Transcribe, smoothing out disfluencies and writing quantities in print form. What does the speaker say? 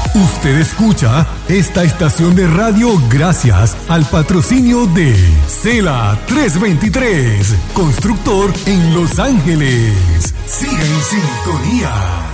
Usted escucha esta estación de radio gracias al patrocinio de Cela 323, constructor en Los Ángeles. Siga en sintonía.